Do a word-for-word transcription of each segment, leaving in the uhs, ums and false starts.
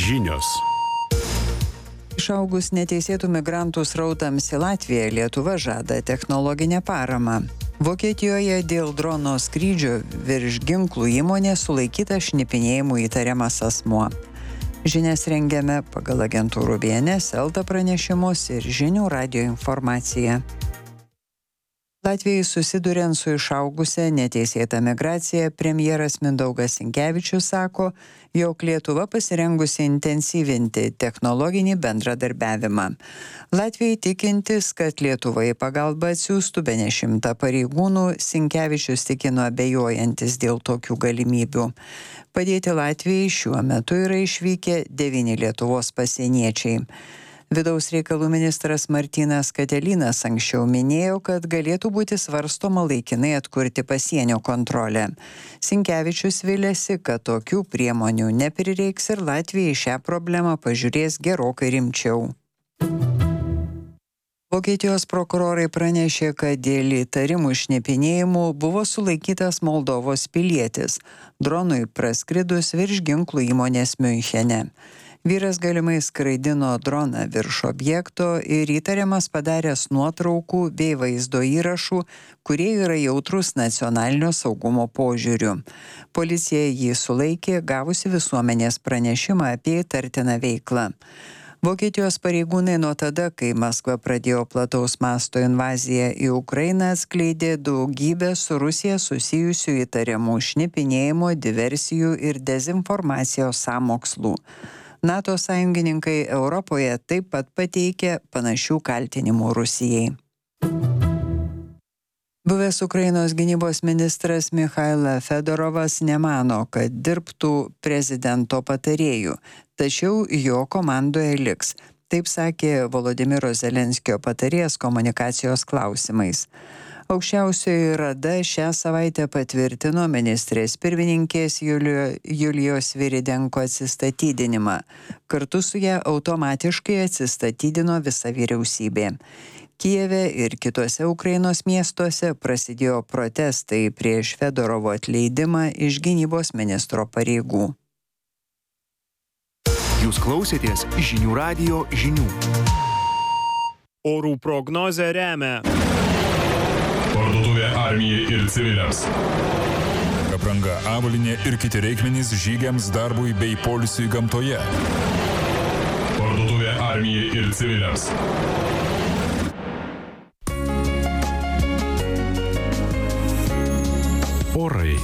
Žinios. Išaugus neteisėtų migrantų srautams į Latviją, Lietuva žada technologinę paramą. Vokietijoje dėl drono skrydžio virš ginklų įmonės sulaikytas šnipinėjimu įtariamas asmuo. Žinias rengiame pagal agentūrų B N S, Elta pranešimus ir Žinių radijo informaciją. Latvijai susiduriant su išaugusia neteisėta migracija, premjeras Mindaugas Sinkevičius sako, jog Lietuva pasirengusi intensyvinti technologinį bendradarbiavimą. Latvijai tikintis, kad Lietuva į pagalbą atsiųstų bene šimtą pareigūnų, Sinkevičius tikino abejojantis dėl tokių galimybių. Padėti Latvijai šiuo metu yra išvykę devyni Lietuvos pasieniečiai. Vidaus reikalų ministras Martynas Katelinas anksčiau minėjo, kad galėtų būti svarstoma laikinai atkurti pasienio kontrolę. Sinkevičius vilėsi, kad tokių priemonių neprireiks ir Latvija į šią problemą pažiūrės gerokai rimčiau. Vokietijos prokurorai pranešė, kad dėl įtarimų šnipinėjimų buvo sulaikytas Moldovos pilietis, dronui praskridus virš ginklų įmonės Miunchene. Vyras galimai skraidino droną virš objekto ir įtariamas padaręs nuotraukų bei vaizdo įrašų, kurie yra jautrus nacionalinio saugumo požiūriu. Policija jį sulaikė, gavusi visuomenės pranešimą apie įtartiną veiklą. Vokietijos pareigūnai nuo tada, kai Maskva pradėjo plataus masto invaziją į Ukrainą, atskleidė daugybę su Rusija susijusių įtariamų šnipinėjimo, diversijų ir dezinformacijos sąmokslų. NATO sąjungininkai Europoje taip pat pateikė panašių kaltinimų Rusijai. Buvęs Ukrainos gynybos ministras Michaila Fedorovas nemano, kad dirbtų prezidento patarėju, tačiau jo komandoje liks. Taip sakė Volodymyro Zelenskio patarėjas komunikacijos klausimais. Aukščiausioji rada šią savaitę patvirtino ministrės pirmininkės Julio, Julijos Sviridenko atsistatydinimą. Kartu su ją automatiškai atsistatydino visa vyriausybė. Kijeve ir kitose Ukrainos miestuose prasidėjo protestai prieš Fedorovo atleidimą iš gynybos ministro pareigų. Jūs klausėtės Žinių radijo žinių. Orų prognozę remia Parduotuvė armijai ir civiliams. Apranga, avalynė ir kiti reikmenys žygiams, darbui bei poilsiui gamtoje. Parduotuvė armijai ir civiliams. Orai.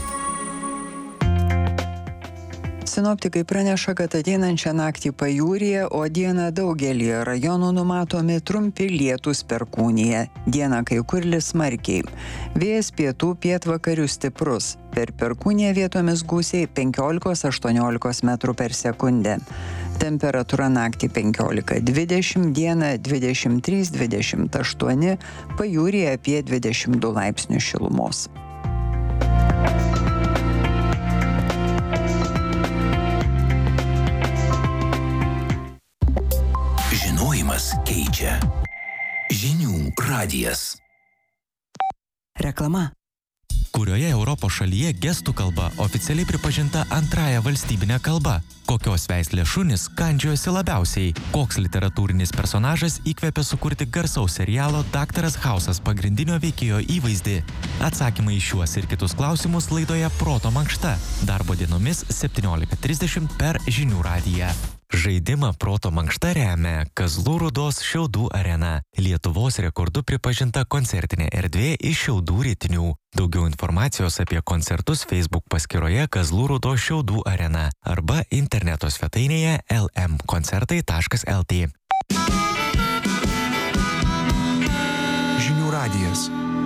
Sinoptikai praneša, kad ateinančią naktį pajūryje, o dieną daugelį rajonų numatomi trumpi lietūs perkūnija. Dieną kai kur lis smarkiai. Vėjas pietų pietvakarių stiprus. Per perkūniją vietomis gūsiai penkiolika aštuoniolika metrų per sekundę. Temperatūra naktį penkiolika dvidešimt, dieną dvidešimt trys dvidešimt aštuoni, pajūryje apie dvidešimt du laipsnius šilumos. Keičia. Žinių radijas. Reklama. Kurioje Europos šalyje gestų kalba oficialiai pripažinta antrąja valstybinė kalba? Kokios veislės šunys kandžiojosi labiausiai? Koks literatūrinis personažas įkvėpė sukurti garsaus serialo Daktaras Hausas pagrindinio veikėjo įvaizdį? Atsakymai į šiuos ir kitus klausimus laidoje Proto mankšta. Darbo dienomis septyniolika trisdešimt per Žinių radiją. Žaidimą Proto mankšta remia Kazlų Rūdos Šiaudų arena. Lietuvos rekordu pripažinta koncertinė erdvė iš Šiaudų Rytinių. Daugiau informacijos apie koncertus Facebook paskyroje Kazlų Rūdos Šiaudų arena arba interneto svetainėje l m koncertai taškas l t. Žinių radijas.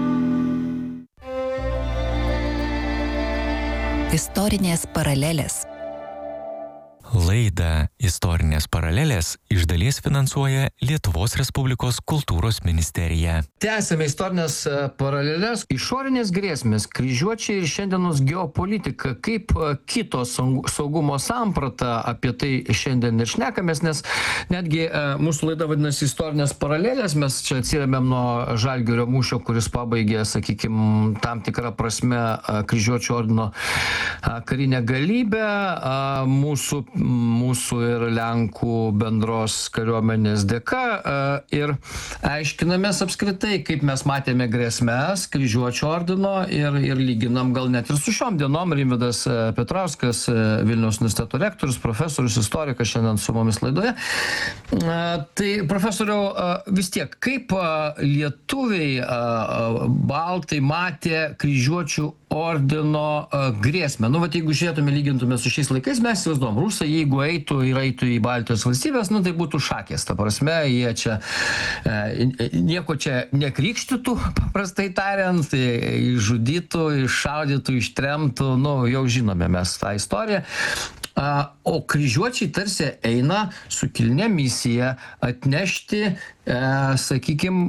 Istorinės paralelės. Laidą Istorinės paralelės iš dalies finansuoja Lietuvos Respublikos kultūros ministerija. Tęsime istorinės paralelės. Išorinės grėsmės, kryžiuočiai ir šiandienos geopolitika. Kaip kito saugumo samprata, apie tai šiandien ir šnekamės, nes netgi mūsų laida vadinasi Istorinės paralelės. Mes čia atsirėmėm nuo Žalgirio mūšio, kuris pabaigė, sakykime, tam tikrą prasme kryžiuočių ordino karinę galybę. Mūsų mūsų ir Lenkų bendros kariuomenės dėka ir aiškinamės apskritai, kaip mes matėme grėsmes Kryžiuočių ordino ir, ir lyginam gal net ir su šiom dienom. Rimvydas Petrauskas, Vilniaus universiteto rektorius, profesorius, istorikas šiandien su mumis laidoje. Tai profesoriau, vis tiek, kaip lietuviai baltai matė Kryžiuočių ordino grėsmę? Nu, vat, jeigu žiūrėtume, lygintume su šiais laikais, mes įsivaizduojam, rusai, jeigu eitų ir eitų į Baltijos valstybės, nu, tai būtų šakės, ta prasme, jie čia e, nieko čia nekrikštytų, paprastai tariant, išžudytų, iššaudytų, ištremtų, nu, jau žinome mes tą istoriją. A, o kryžiuočiai tarsi eina su kilnia misija atnešti, e, sakykime,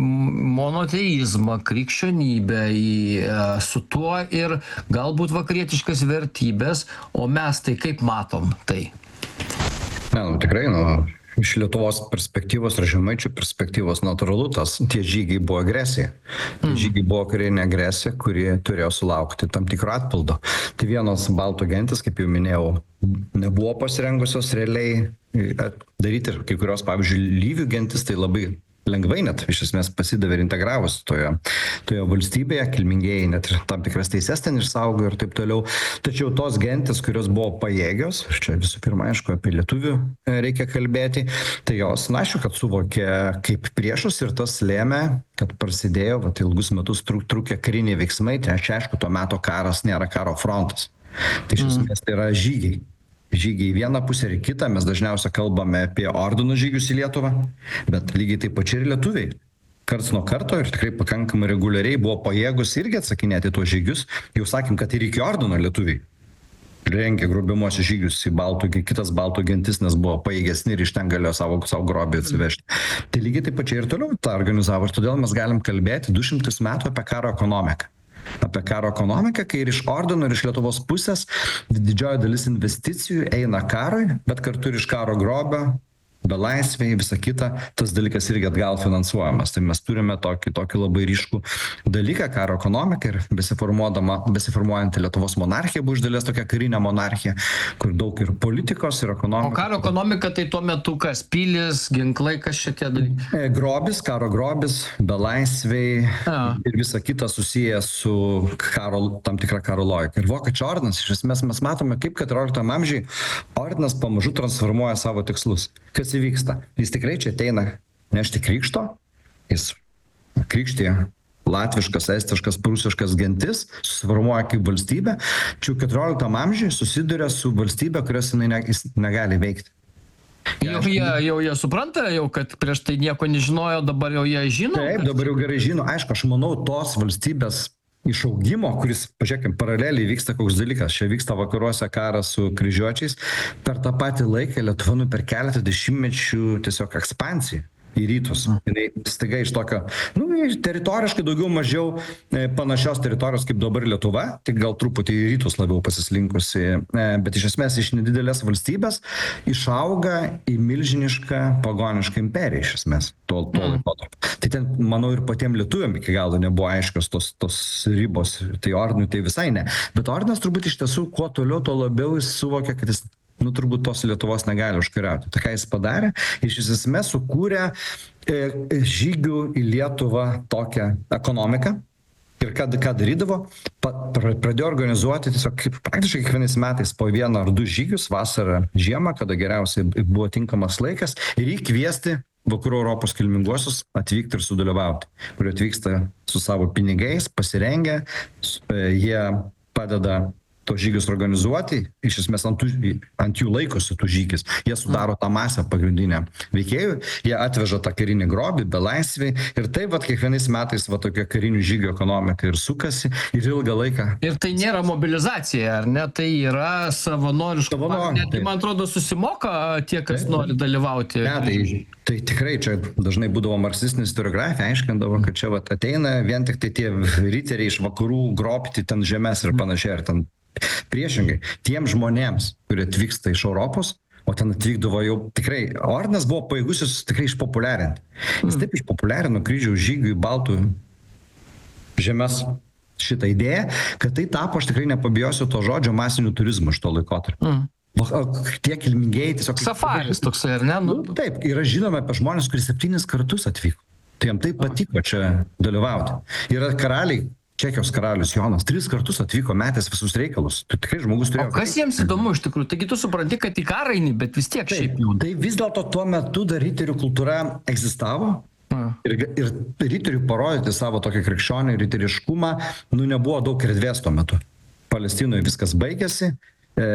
monoteizmą, krikščionybę, į, e, su tuo ir galbūt vakarietiškas vertybės, o mes tai kaip matom tai? Ne, nu tikrai, nu, iš Lietuvos perspektyvos ir žemaičių perspektyvos natūralu, tas tie žygiai buvo agresija. Tie mm. žygiai buvo karinė agresija, kuri turėjo sulaukti tam tikro atpildo. Tai vienos baltų gentis, kaip jau minėjau, nebuvo pasirengusios realiai daryti ir kai kurios, pavyzdžiui, lyvių gentis, tai labai lengvai net iš esmės pasidavė ir integravosi toje, toje valstybėje, kilmingieji net ir tam tikras teises ten išsaugo ir taip toliau. Tačiau tos gentis, kurios buvo pajėgios, čia visų pirma, aišku, apie lietuvių reikia kalbėti, tai jos, na, aišku, kad suvokė kaip priešus ir tas lėmė, kad prasidėjo, vat, ilgus metus truk, trukė kariniai veiksmai, tai aišku, tuo metu karas nėra karo frontas. Tai iš esmės tai yra žygiai. Žygiai į vieną pusę ir kitą, mes dažniausiai kalbame apie ordinų žygius į Lietuvą, bet lygiai taip pačiai ir lietuviai. Karts nuo karto ir tikrai pakankamai reguliariai buvo pajėgus irgi atsakinėti tuos žygius. Jau sakėm, kad ir iki ordino lietuviai rengė grobimuosius žygius į baltų, kitas baltų gentis, nes buvo pajėgesni ir iš ten galėjo savo, savo grobį atsivežti. Tai lygiai taip pačiai ir toliau tą organizavo. Ir todėl mes galim kalbėti du šimtus metų apie karo ekonomiką. Apie karo ekonomiką, kai ir iš ordino, ir iš Lietuvos pusės didžioji dalis investicijų eina karui, bet kartu ir iš karo grobio, belaisviai, visa kita, tas dalykas irgi atgal finansuojamas. Tai mes turime tokį, tokį labai ryškų dalyką, karo ekonomiką, ir besiformuojant Lietuvos monarchija buvo iš dalies tokia karinė monarchija, kur daug ir politikos, ir ekonomikos. O karo ekonomika tai tuo metu kas? Pilis, ginklai, kas šitie dalykai? Grobis, karo grobis, belaisviai A. ir visa kita susiję su karo, tam tikra karo logika. Ir Vokiečių ordinas, iš esmės mes matome, kaip keturioliktam amžiui ordinas pamažu transformuoja savo tikslus. Kas įvyksta? Jis tikrai čia ateina nešti krikšto, jis krikštė latviškas, estiškas, prūsiškas gentis, susiformuoja kaip valstybė, čia keturioliktam amžiui susiduria su valstybė, kurios jinai ne, jis negali veikti. Jau jie, jau jie supranta, jau, kad prieš tai nieko nežinojo, dabar jau jie žino? Taip, kad... dabar jau gerai žino. Aišku, aš manau, tos valstybės išaugimo, kuris, pažiūrėkim, paraleliai vyksta koks dalykas. Čia vyksta vakaruose karas su kryžiuočiais. Per tą patį laiką Lietuva nu per keletą dešimtmečių tiesiog ekspansija į rytus. Jinai staiga iš tokio, nu, teritoriškai daugiau mažiau panašios teritorijos kaip dabar Lietuva, tik gal truputį į rytus labiau pasislinkusi, bet iš esmės iš nedidelės valstybės išauga į milžinišką pagonišką imperiją iš esmės. To, to mm. Tai ten, manau, ir patiem lietuviam iki galo nebuvo aiškios tos, tos ribos, tai ordinui tai visai ne. Bet ordinas turbūt iš tiesų, kuo toliau, to labiau jis suvokia, kad jis nu, turbūt tos Lietuvos negali užkariauti. Tai ką jis padarė? Iš esmės sukūrė e, žygių į Lietuvą tokią ekonomiką. Ir ką, ką darydavo? Pa, pradėjo organizuoti tiesiog praktiškai kiekvienais metais po vieną ar du žygius, vasarą, žiemą, kada geriausiai buvo tinkamas laikas, ir įkviesti vakarų Europos kilminguosius atvykti ir sudalyvauti, kurie atvyksta su savo pinigais, pasirengę, jie padeda tos žygius organizuoti, iš esmės ant, tų, ant jų laikosi tų žygis. Jie sudaro tą masę pagrindinę veikėjų, jie atveža tą karinį grobį, belaisvį, ir taip vat kiekvienais metais va tokia karinių žygių ekonomika ir sukasi ir ilgą laiką. Ir tai nėra mobilizacija, ar ne? Tai yra savanoriška. Savanori, tai, man atrodo, susimoka tie, kas taip, nori dalyvauti. Ne, tai, tai tikrai čia dažnai būdavo marksistinė istoriografija, aiškindavo, kad čia vat ateina vien tik tai tie riteriai iš vakarų grobti ten žemės ir panašiai, ir ten priešingai, tiem žmonėms, kurie atvyksta iš Europos, o ten atvykdavo jau tikrai, ordinas buvo pajėgusis tikrai išpopuliarinti. Jis taip išpopuliarino kryžiaus žygių į baltų žemės šitą idėją, kad tai tapo, aš tikrai nepabijosiu to žodžio, masiniu turizmu iš to laikotarpio. Mm. tie kilmingieji tiesiog... Safaris toksai, ar ne? Nu, taip, yra žinoma apie žmonės, kuris septynis kartus atvyko. Tai jam taip patiko čia dalyvauti. Yra karaliai, Čekijos karalius Jonas, tris kartus atvyko, metęs visus reikalus. Tai tikrai žmogus turėjo... O kas jiems įdomu iš tikrųjų? Taigi tu supranti, kad į karą eini, bet vis tiek taip, šiaip jau. Tai vis dėlto tuo metu dar riterių kultūra egzistavo. Ir, ir riterių parodyti savo tokį krikščionį riteriškumą, nu nebuvo daug erdvės tuo metu. Palestinoje viskas baigėsi. E,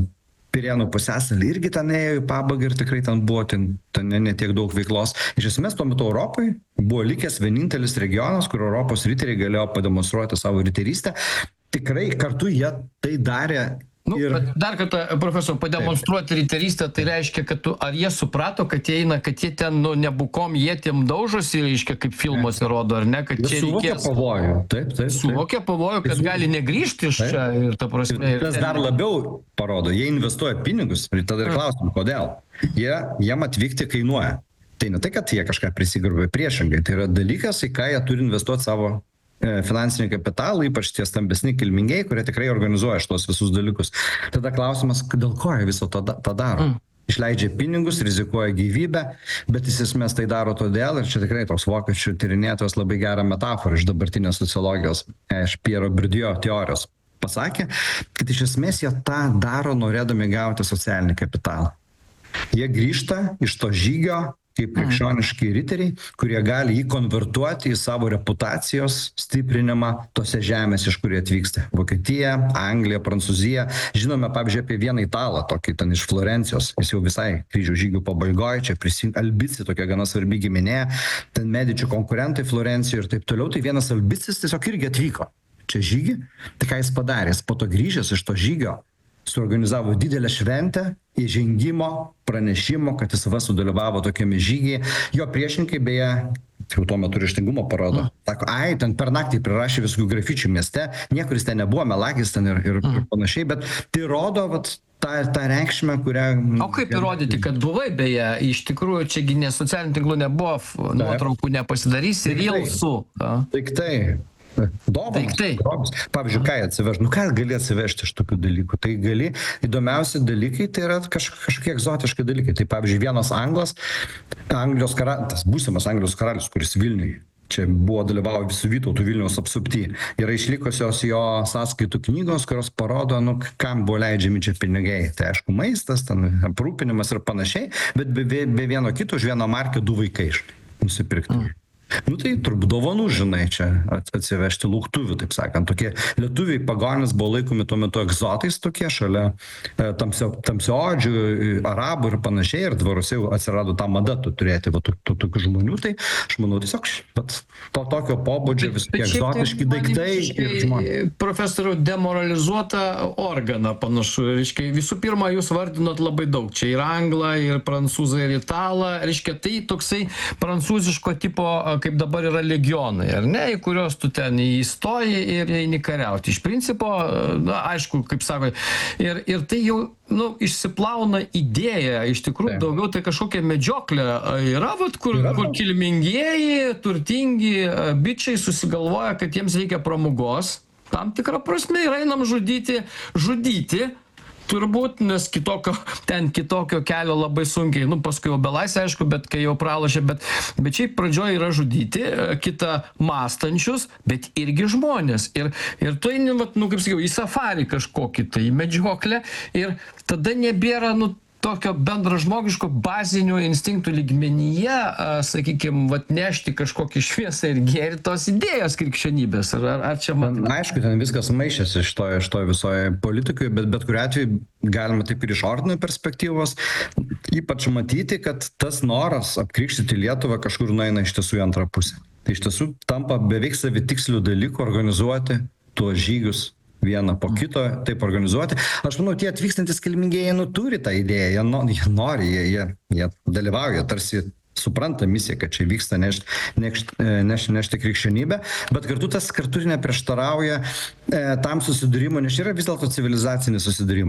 Pirėnų pusiasalį irgi ten ėjo į pabaigą ir tikrai ten buvo ten, ten ne, ne tiek daug veiklos. Iš esmės tuo metu Europai buvo likęs vienintelis regionas, kur Europos riteriai galėjo pademonstruoti savo riterystę. Tikrai kartu jie tai darė. Nu, ir... Dar kartą, profesor, pademonstruoti riterystę, tai reiškia, kad tu, ar jie suprato, kad jie eina, kad jie ten, nu, nebukom, jie tiem daužosi, reiškia, kaip filmuose rodo, ar ne, kad jie čia suvokia reikės... pavojų. Taip, taip. Suvokia pavojų, kad taip. Gali negrįžti iš čia ir ta prasme... Ir tas dar labiau parodo, jie investuoja pinigus, ir tada ir klausim, kodėl. Jie, jiem atvykti kainuoja. Tai ne tai, kad jie kažką prisigarbė priešingai, tai yra dalykas, į ką jie turi investuoti savo finansinį kapitalą, ypač tie stambesni kilmingieji, kurie tikrai organizuoja šitos visus dalykus. Tada klausimas, dėl ko jie viso to, tą daro? Mm. Išleidžia pinigus, rizikuoja gyvybę, bet iš esmės tai daro todėl, ir čia tikrai toks vokiečių tyrinėtojas labai gerą metaforą iš dabartinės sociologijos, iš Piero Bourdieu teorijos pasakė, kad iš esmės jie tą daro norėdami gauti socialinį kapitalą. Jie grįžta iš to žygio kaip krikščioniški riteriai, kurie gali jį konvertuoti į savo reputacijos stiprinimą tose žemės, iš kur jie atvyksta. Vokietija, Anglija, Prancūzija. Žinome, pavyzdžiui, apie vieną italą, tokį ten iš Florencijos. Jis jau visai kryžių žygių pabaigoje, čia prisimint Albici, tokia gana svarbi giminė, ten Medičių konkurentai Florencijoje ir taip toliau. Tai vienas Albicis tiesiog irgi atvyko čia žygį. Tai ką jis padarė? Jis po to grįžęs iš to žygio suorganizavo didelę šventę įžengimo, pranešimo, kad jis va sudalyvavo tokiame žygyje. Jo priešininkai beje, jau tuo metu ryžtingumo parodo. Sako, ai, ten per naktį prirašė visokių grafičių mieste, niekuris ten nebuvo, melagis ten ir, ir, ir panašiai, bet tai rodo vat, tą, tą reikšmę, kurią... O kaip įrodyti, kad buvai beje, iš tikrųjų, čiagi ne socialinių tinklų nebuvo, nuotraukų nepasidarysi, rilsų. Tik tai. Dovanas, grobis. Pavyzdžiui, ką atsivežti? Nu, ką gali atsivežti iš tokių dalykų? Tai gali, įdomiausi dalykai, tai yra kaž, kažkokie egzotiški dalykai. Tai pavyzdžiui, vienas anglas, Anglijos karalius, būsimas Anglijos karalius, kuris Vilniuje, čia buvo dalyvavo visų Vytautų Vilniaus apsupty, yra išlikusios jo sąskaitų knygos, kurios parodo, nu, kam buvo leidžiami čia pinigai. Tai aišku, maistas, ten aprūpinimas ir panašiai, bet be, be vieno kito už vieną markę du vaikai nusipirkti. Mm. Nu tai turbūt dovanų, žinai, čia atsivežti lauktuvių, taip sakant. Tokie lietuviai pagonis buvo laikomi tuo metu egzotais tokie, šalia tamsio, tamsiodžių, arabų ir panašiai, ir dvaruose jau atsirado tą mada tu turėti va, tokių to, to, žmonių. Tai aš manau tiesiog bet to tokio pobūdžio visokie egzotiški daiktai ir žmonės. Profesoriau, demoralizuota organa panašu. Reiškia, visų pirma, jūs vardinot labai daug. Čia ir anglą, ir prancūzą, ir italą. Reiškia, tai toksai prancūziško tipo kaip dabar yra legionai, ar ne, į kurios tu ten įstoji ir eini kariauti. Iš principo, na, aišku, kaip sako, ir, ir tai jau, nu, išsiplauna idėja, iš tikrųjų daugiau tai kažkokia medžioklė yra, vat, kur, kur kilmingieji, turtingi bičiai susigalvoja, kad jiems reikia pramogos, tam tikrą prasme ir einam žudyti, žudyti, turbūt, nes kitokio, ten kitokio kelio labai sunkiai, nu, paskui jau belaisvė, aišku, bet kai jau pralošė, bet, bet šiaip pradžioje yra žudyti, kitą mąstančius, bet irgi žmonės. Ir, ir tu eini, nu, kaip sakiau, į safarį kažkokį, tai į medžioklę, ir tada nebėra, nu, tokio bendražmogiško bazinių instinktų lygmenyje, sakykime, vat nešti kažkokį šviesą ir gėrį tos idėjos krikščionybės. Ar, ar, ar čia man... Aišku, ten viskas maišėsi iš to, iš to visoje politikoje, bet bet kuriuo atveju galima taip ir iš ordinio perspektyvos ypač matyti, kad tas noras apkrikštyti Lietuvą kažkur nueina iš tiesų į antrą pusę. Tai iš tiesų tampa beveik savitikslių dalykų organizuoti tuos žygius vieną po kito, taip organizuoti. Aš manau, tie atvykstantis kilmingieji, nu, turi tą idėją, jie, no, jie nori, jie, jie, jie dalyvauja, tarsi supranta misiją, kad čia vyksta nešti, nešti, nešti, nešti krikščionybę, bet kartu tas kartu neprieštarauja e, tam susidūrimui, nes yra vis dėlto civilizacinis susidūrimas.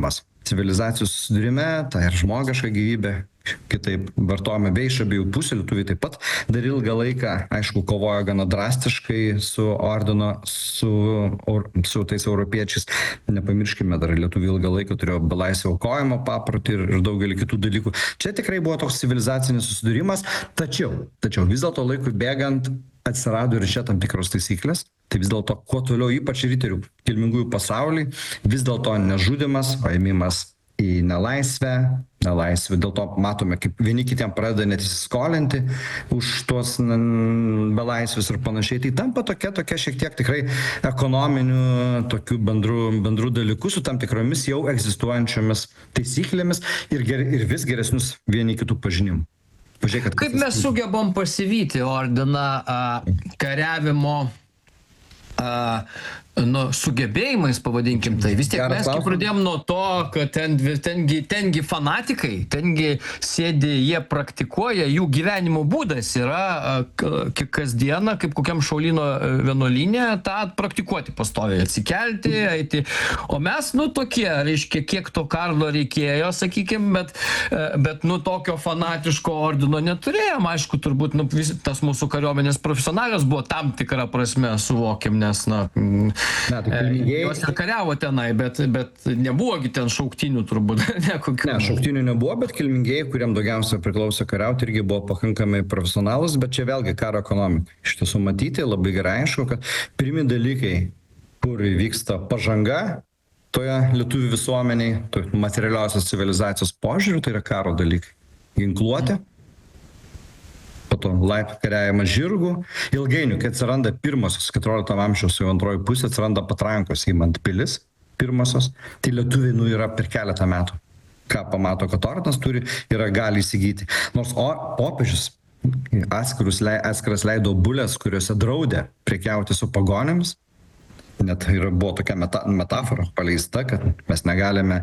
civilizacijos susidūrime, tai ir žmogiška gyvybė, kitaip vartojame bei iš abiejų pusių, lietuviai taip pat dar ilgą laiką, aišku, kovojo gana drastiškai su ordino, su, su tais europiečiais. Nepamirškime, dar lietuviai ilgą laiką turėjo belaisvę aukojimo paprotį ir, ir daugelį kitų dalykų. Čia tikrai buvo toks civilizacinis susidūrimas, tačiau, tačiau vis dėlto laikui bėgant atsirado ir čia tam tikros taisyklės. Tai vis dėlto, kuo toliau ypač ryterių kilmingųjų pasaulį, vis dėlto nežudimas, paėmimas į nelaisvę, nelaisvę. Dėl to matome, kaip vieni kitiem pradeda net įsiskolinti už tuos belaisvius ir panašiai. Tai tampa tokia, tokia šiek tiek tikrai ekonominių, tokių bendrų, bendrų dalykų su tam tikromis jau egzistuojančiomis taisyklėmis ir, ger, ir vis geresnius vieni kitų pažinimų. Pažiūrėk, kaip mes sugebom pasivyti ordiną a, kariavimo a, nu, sugebėjimais, pavadinkim tai. Vis tiek mes kai pradėjom nuo to, kad ten, tengi, tengi fanatikai, tengi sėdi, jie praktikuoja, jų gyvenimo būdas yra kasdieną, kaip kokiam šaulyno vienuolyne, tą praktikuoti pastoviai, atsikelti, eiti. O mes, nu, tokie, reiškia, kiek to karlo reikėjo, sakykim, bet, bet nu, tokio fanatiško ordino neturėjom. Aišku, turbūt, nu, vis, tas mūsų kariuomenės profesionalios buvo tam tikrą prasme, suvokim, nes, na, Ne, tai kilmingieji... Jos ir kariavo tenai, bet, bet nebuvogi ten šauktinių turbūt. Ne, kokių... ne, šauktinių nebuvo, bet kilmingieji, kuriam daugiausia priklausė kariauti, irgi buvo pakankamai profesionalus, bet čia vėlgi karo ekonomika. Iš tiesų matyti labai gerai aišku, kad pirmi dalykai, kur vyksta pažanga toje lietuvių visuomeniai, toje materialiosios civilizacijos požiūrių, tai yra karo dalykai. Ginkluotė. Po to laip kariavimas žirgų. Ilgainiui, kai atsiranda pirmosios keturiolikto amžiaus jau antroji pusė, atsiranda patrankos įmant pilis, pirmosios, tai lietuviai nu yra per keletą metų. Ką pamato, kad ordinas turi, yra gali įsigyti. Nors o, popiežius atskirus, atskiras leido bulės, kuriuose draudė prekiauti su pagonėmis. Net ir buvo tokia meta, metafora paleista, kad mes negalime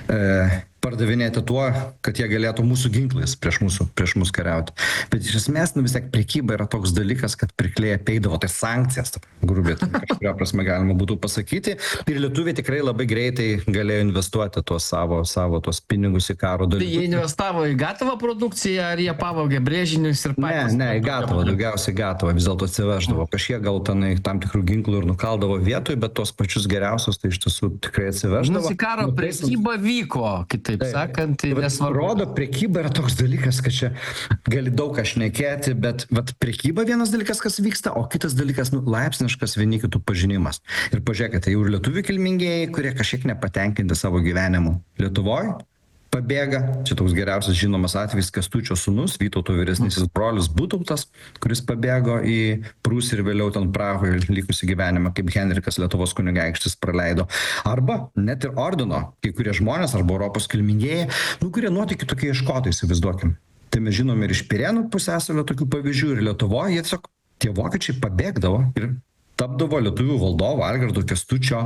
e, pardavinėti tuo, kad jie galėtų mūsų ginklais prieš mūsų, prieš mūsų kariauti. Bet iš esmės, nu vis tiek prekyba yra toks dalykas, kad pirkliai apeidavo tai sankcijas, grubiai, kažkuria prasme galima būtų pasakyti. Ir lietuviai tikrai labai greitai galėjo investuoti tuos savo, savo tuos pinigus į karo dalykus. Tai jie investavo į gatavą produkciją, ar jie pavogė brėžinius ir patys? Ne, ne, į gatavą, daugiausiai gatavą, vis dėlto atsiveždavo. Kažkiek gal tenai tam tikrų ginklų ir nukaldavo vietoj, bet tos pačius geriausius tai iš tiesų tikrai atsiveždavo. Nors į karo prekyba vyko, kitaip tai, sakant, tai nesvarbu. Rodo, prekyba yra toks dalykas, kad čia gali daug ką šnekėti, bet vat, prekyba vienas dalykas, kas vyksta, o kitas dalykas, nu, laipsniškas vieni kitų pažinimas. Ir pažiūrėkite, jau ir lietuvių kilmingieji, kurie kažkiek nepatenkinti savo gyvenimu Lietuvoje, pabėga. Čia toks geriausias žinomas atvejis Kęstučio sūnus, Vytauto vyresnysis brolis Butautas, kuris pabėgo į Prūsiją ir vėliau ten Prahoje likusį gyvenimą, kaip Henrikas Lietuvos kunigaikštis praleido. Arba net ir ordino, kai kurie žmonės, arba Europos kilmingieji, nu, kurie nuotykių tokie ieškotojai, įsivaizduokim. Tai mes žinome ir iš Pirėnų pusiasalio tokių pavyzdžių, ir Lietuvoje jie tiesiog, tie vokiečiai pabėgdavo ir tapdavo lietuvių valdovo Algirdo Kęstučio,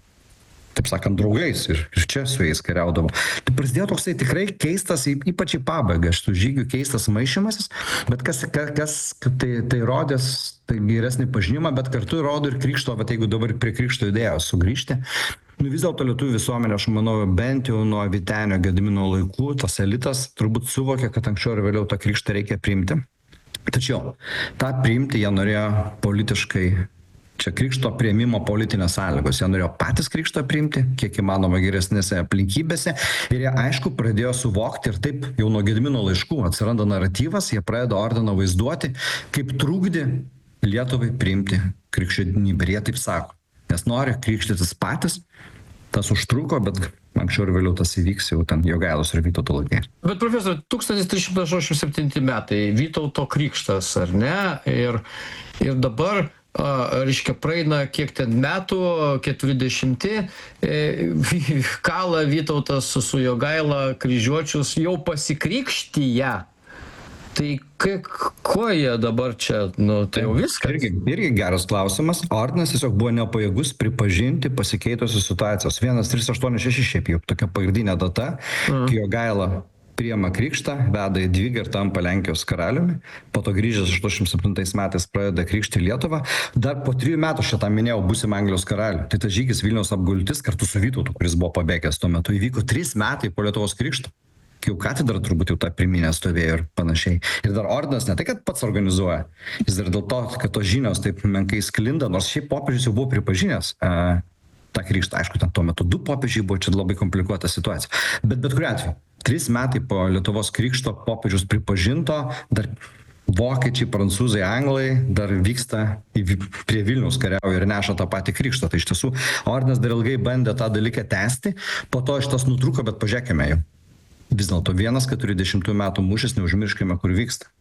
taip sakant, draugais ir, ir čia su jais kariaudavo. Tai prasidėjo toksai tikrai keistas, ypač į pabaigą šitų žygių keistas maišymasis, bet kas, kas tai, tai rodės tai geresnį pažinimą, bet kartu rodo ir krikšto, bet jeigu dabar prie krikšto idėjos sugrįžti, nu vis dėlto lietuvių visuomenė, aš manau, bent jau nuo Vytenio Gedimino laikų, tas elitas turbūt suvokė, kad anksčiau ir vėliau tą krikštą reikia priimti. Tačiau tą priimti jie norėjo politiškai. Čia krikšto priėmimo politinės sąlygos. Jie norėjo patys krikštą priimti, kiek įmanoma geresnėse aplinkybėse. Ir jie, aišku, pradėjo suvokti ir taip jau nuo Gedimino laiškų atsiranda naratyvas, jie pradeda ordiną vaizduoti, kaip trukdė Lietuvai priimti krikščionybę. Ir jie taip sako, nes nori krikštytis patys, tas užtruko, bet anksčiau ir vėliau tas įvyks jau ten Jogailos ir Vytauto laikais. Bet profesor, tūkstantis trys šimtai aštuoniasdešimt septinti metai, Vytauto krikštas, ar ne? Ir, ir dabar A, reiškia, praeina kiek ten metų, keturiasdešimti, e, kala Vytautas su, su Jogaila kryžiuočius jau pasikrikštyje. Tai kaip, ko jie dabar čia, nu, tai jau viskas? Irgi, irgi geras klausimas. Ordinas tiesiog buvo nepajėgus pripažinti pasikeitusios situacijos. vienas trys aštuoni šeši šiaip jau tokia pagrindinė data, mm. kai Jogaila priima krikštą, veda į Dvigą ir tampa Lenkijos karaliumi, po to grįžęs aštuoniasdešimt septintais metais pradeda krikštį Lietuvą, dar po trijų metų šitą minėjau būsim Anglijos karalių. Tai tas žygis Vilniaus apgultis kartu su Vytautu, kuris buvo pabėgęs tuo metu, įvyko trys metai po Lietuvos krikšto. Kai jau katedra turbūt jau tą priminę stovėjo ir panašiai. Ir dar ordinas ne tai, kad pats organizuoja, jis dar dėl to, kad tos žinios taip menkai sklinda, nors šiaip popiežius jau buvo pripažinęs uh, tą krikštą. Aišku, ten tuo metu du popiežiai buvo, čia labai komplikuota situacija. Bet bet kuriuo atveju. Trys metai po Lietuvos krikšto popiežius pripažinto, dar vokiečiai, prancūzai, anglai dar vyksta į, prie Vilniaus kariauja ir neša tą patį krikštą. Tai iš tiesų ordinas dar ilgai bandė tą dalyką tęsti, po to iš tas nutrūko, bet pažiūrėkime jau. Vis dėlto vienas keturiasdešimtų metų mūšis, neužmirškime, kur vyksta.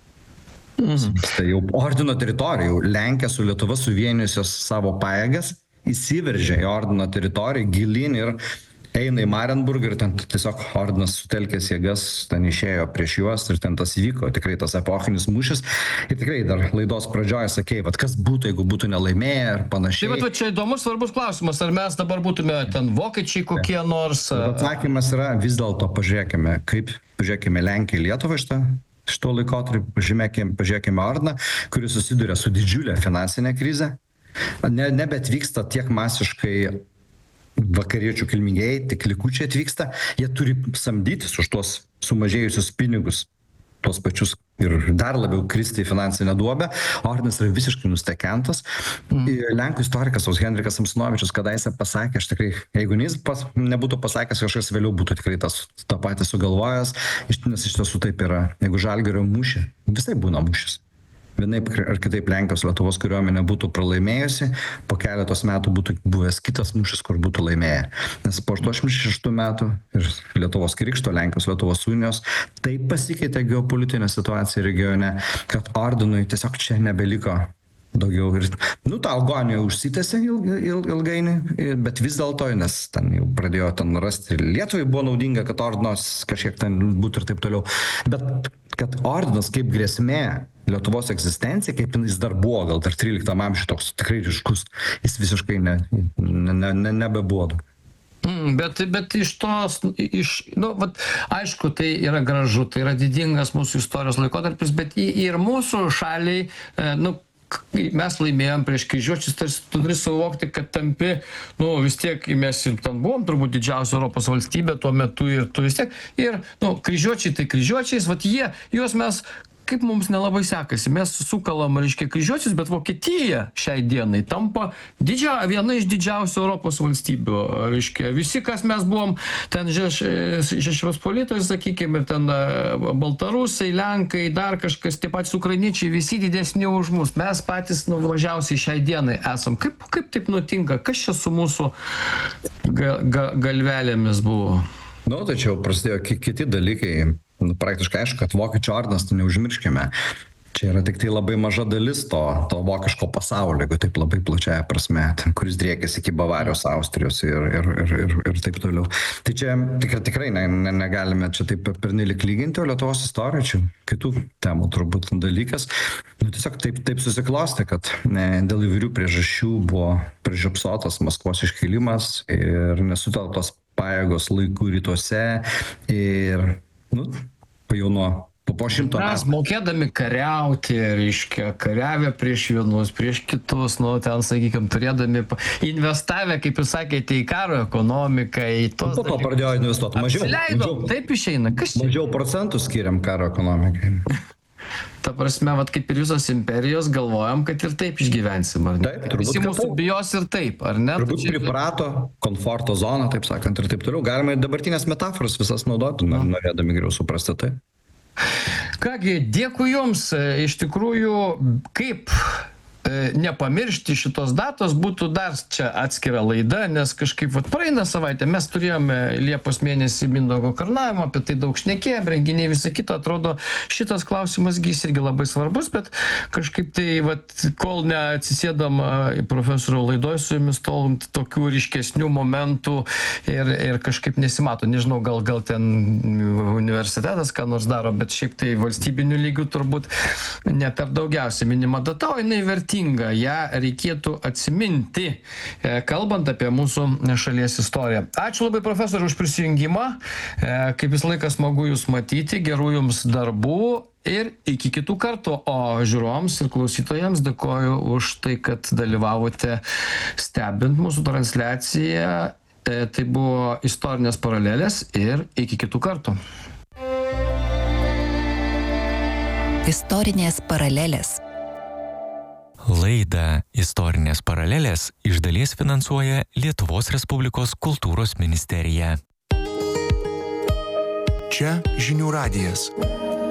Mhm. Tai jau ordino teritorija, jau Lenkija su Lietuva suvienijusios savo pajėgas, įsiveržė į ordino teritoriją, gilin ir eina į Marienburgą ir ten tiesiog ordinas sutelkęs jėgas, ten išėjo prieš juos ir ten tas įvyko, tikrai tas epochinis mūšis. Ir tikrai dar laidos pradžioje sakei, vat kas būtų, jeigu būtų nelaimėję ir panašiai. Tai vat čia įdomus svarbus klausimas, ar mes dabar būtume ten vokiečiai kokie nors. Atsakymas yra, vis dėlto pažiūrėkime, kaip pažiūrėkime Lenkiją, Lietuvą šitą. Šito laikotarpį pažiūrėkime, pažiūrėkime ordiną, kuris susiduria su didžiulė finansinė krize. Ne, nebeatvyksta tiek masiškai vakariečių kilmingieji, tik likučiai atvyksta, jie turi samdytis už tuos sumažėjusius pinigus, tuos pačius ir dar labiau kristi į finansinę duobę. Ordinas yra visiškai nustekentas. Mm. Lenkų istorikas Henrikas Samsonovičius kadaise pasakė, aš tikrai, jeigu jis pas, nebūtų pasakęs, kažkas vėliau būtų tikrai tas tą patį sugalvojęs, nes iš tiesų taip yra. Jeigu Žalgirio mūšį, visai būna mūšis. Vienaip ar kitaip Lenkijos Lietuvos kariuomenė būtų pralaimėjusi, po keletos metų būtų buvęs kitas mūšis, kur būtų laimėję. Nes po aštuoniasdešimt šeštų metų ir Lietuvos krikšto, Lenkijos Lietuvos unijos, taip pasikeitė geopolitinė situacija regione, kad ordinui tiesiog čia nebeliko daugiau. Ir, nu, ta agonija užsitęsė ilg, ilg, ilgainiui, bet vis dėlto, nes ten jau pradėjo ten rasti, Lietuvai buvo naudinga, kad ordinas kažkiek ten būtų ir taip toliau. Bet kad ordinas kaip grėsmė Lietuvos egzistencija, kaip jis dar buvo, gal dar tryliktam amžiuje toks tikrai ryškus, jis visiškai ne, ne, ne, ne, nebebuvo. Mm, bet, bet iš tos, iš, nu, vat, aišku, tai yra gražu, tai yra didingas mūsų istorijos laikotarpis, bet ir mūsų šaliai, nu, mes laimėjom prieš kryžiuočius, tai tu turi suvokti, kad tampi, nu, vis tiek mes ten buvom turbūt didžiausia Europos valstybė tuo metu ir tu vis tiek, ir, nu, kryžiuočiai tai kryžiuočiais, vat jie, juos mes, kaip mums nelabai sekasi, mes sukalam, reiškia, kryžiuočius, bet Vokietija šiai dienai tampa didžia, viena iš didžiausių Europos valstybių, reiškia, visi, kas mes buvom, ten Žečpospolitoj, sakykime, ten Baltarusai, Lenkai, dar kažkas, tie patys ukrainiečiai, visi didesni už mus, mes patys, nu, mažiausiai šiai dienai esam. Kaip, kaip taip nutinka, kas čia su mūsų ga, ga, galvelėmis buvo? Nu, tai čia jau prasidėjo kiti dalykai. Nu, praktiškai aišku, kad vokiečių ordinas, tai neužmirškime. Čia yra tik tai labai maža dalis to, to vokiško pasaulio, jeigu taip labai plačiaja prasme, ten, kuris driekėsi iki Bavarijos, Austrijos ir, ir, ir, ir, ir taip toliau. Tai čia tikrai, tikrai ne, ne, negalime čia taip pernelik lyginti, o Lietuvos istorija čia kitų temų turbūt dalykas. Nu, tiesiog taip, taip susiklostė, kad ne, dėl įvairių priežasčių buvo prižiopsotas Maskvos iškilimas ir nesutelktos pajėgos laikų rytuose ir nu, jau nuo po, po šimto metų. Mes mokėdami kariauti, reiškia, kariavę prieš vienus, prieš kitus, nu, ten, sakykime, turėdami investavę, kaip jūs sakėte, į karo ekonomiką, į tos... Po to pradėjo investuoti mažiau. Apsileido, mažiau, taip išeina. Kas čia? Mažiau procentų skiriam karo ekonomikai. Ta prasme, vat, kaip ir visos imperijos galvojam, kad ir taip išgyvensim, ar ne? Taip, turbūt, visi mūsų bijos ir taip, ar ne? Turbūt čia... priprato, komforto zoną, taip sakant, ir taip toliau. Galima ir dabartinės metaforas visas naudoti, no. norėdami geriau suprasti tai. Kągi, dėkui Jums. Iš tikrųjų, kaip nepamiršti šitos datos, būtų dar čia atskira laida, nes kažkaip vat, praeina savaitę, mes turėjome Liepos mėnesį Mindaugo karūnavimą, apie tai daug šnekėjom, renginiai visą kitą, atrodo, šitas klausimas gis irgi labai svarbus, bet kažkaip tai, vat, kol neatsisėdam profesorių laidoj su Jumis, tol tokių ryškesnių momentų ir, ir kažkaip nesimato, nežinau, gal, gal ten universitetas ką nors daro, bet šiaip tai valstybinių lygių turbūt ne per daugiausiai minima data, o jinai vertinga. naudinga, ją reikėtų atsiminti, kalbant apie mūsų šalies istoriją. Ačiū labai, profesoriau, už prisijungimą. Kaip vis laikas smagu Jūs matyti, gerų Jums darbų ir iki kitų kartų. O žiūrovams ir klausytojams dėkoju už tai, kad dalyvavote stebint mūsų transliaciją. Tai buvo istorinės paralelės ir iki kitų kartų. Istorinės paralelės. Laidą Istorinės paralelės iš dalies finansuoja Lietuvos Respublikos kultūros ministerija. Čia žinių radijas.